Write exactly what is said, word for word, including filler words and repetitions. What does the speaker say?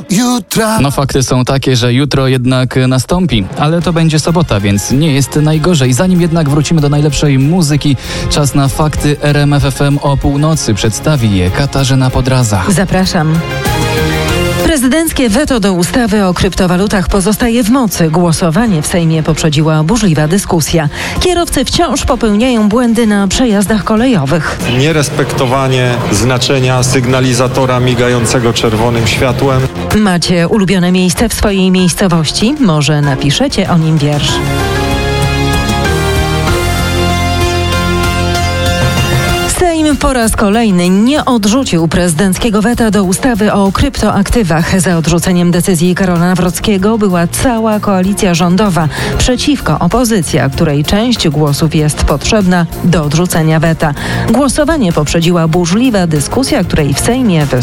jutra. No fakty są takie, że jutro jednak nastąpi, ale to będzie sobota, więc nie jest najgorzej. Zanim jednak wrócimy do najlepszej muzyki, czas na fakty R M F F M o północy. Przedstawi je Katarzyna Podraza. Zapraszam. Prezydenckie weto do ustawy o kryptowalutach pozostaje w mocy. Głosowanie w Sejmie poprzedziła burzliwa dyskusja. Kierowcy wciąż popełniają błędy na przejazdach kolejowych. Nierespektowanie znaczenia sygnalizatora migającego czerwonym światłem. Macie ulubione miejsce w swojej miejscowości? Może napiszecie o nim wiersz. Sejm po raz kolejny nie odrzucił prezydenckiego weta do ustawy o kryptoaktywach. Za odrzuceniem decyzji Karola Nawrockiego była cała koalicja rządowa. Przeciwko opozycja, której część głosów jest potrzebna do odrzucenia weta. Głosowanie poprzedziła burzliwa dyskusja, której w Sejmie